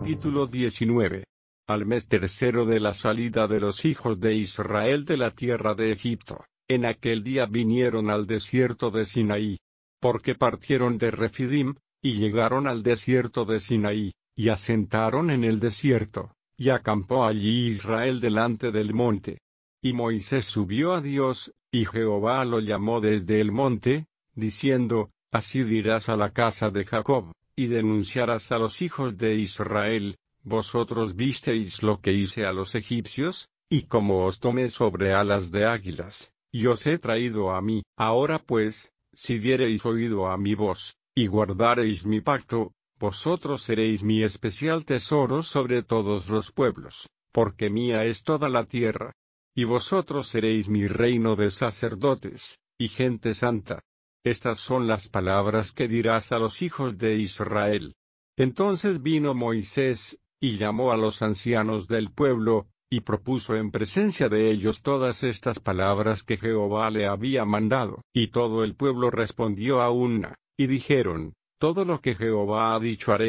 Capítulo 19. Al mes tercero de la salida de los hijos de Israel de la tierra de Egipto, en aquel día vinieron al desierto de Sinaí. Porque partieron de Refidim, y llegaron al desierto de Sinaí, y asentaron en el desierto, y acampó allí Israel delante del monte. Y Moisés subió a Dios, y Jehová lo llamó desde el monte, diciendo: Así dirás a la casa de Jacob, y denunciarás a los hijos de Israel: vosotros visteis lo que hice a los egipcios, y cómo os tomé sobre alas de águilas, y os he traído a mí. Ahora pues, si diereis oído a mi voz, y guardareis mi pacto, vosotros seréis mi especial tesoro sobre todos los pueblos, porque mía es toda la tierra. Y vosotros seréis mi reino de sacerdotes, y gente santa. Estas son las palabras que dirás a los hijos de Israel. Entonces vino Moisés, y llamó a los ancianos del pueblo, y propuso en presencia de ellos todas estas palabras que Jehová le había mandado. Y todo el pueblo respondió a una, y dijeron: todo lo que Jehová ha dicho haremos.